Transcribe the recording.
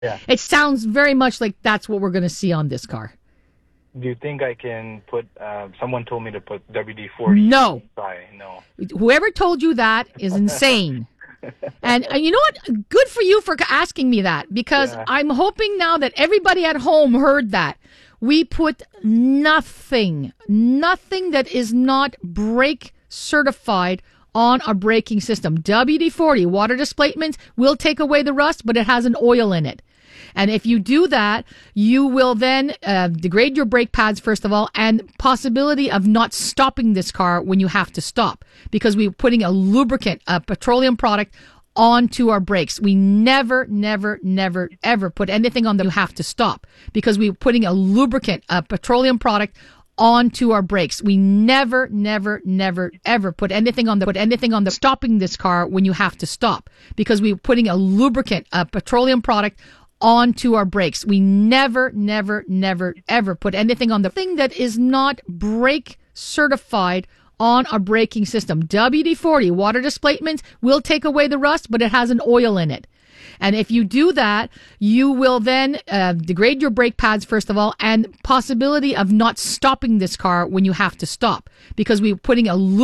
Yeah. It sounds very much like that's what we're going to see on this car. Do you think I can put? Someone told me to put WD-40. No. No. Whoever told you that is insane. And you know what? Good for you for asking me that, because Yeah. I'm hoping now that everybody at home heard that. We put nothing that is not brake certified on our braking system. WD-40, water displacement, will take away the rust, but it has an oil in it. And if you do that, you will then degrade your brake pads, first of all, and possibility of not stopping this car when you have to stop, because we're putting a lubricant, a petroleum product, onto our brakes. We never, ever put anything on that you have to stop, because we're putting a lubricant, a petroleum product, onto our brakes. We never, ever put anything on the stopping this car when you have to stop, because we're putting a lubricant, a petroleum product, onto our brakes. We never, ever put anything on the thing that is not brake certified on our braking system. WD-40, water displacement, will take away the rust, but it has an oil in it. And if you do that, you will then degrade your brake pads, first of all, and possibility of not stopping this car when you have to stop, because we're putting a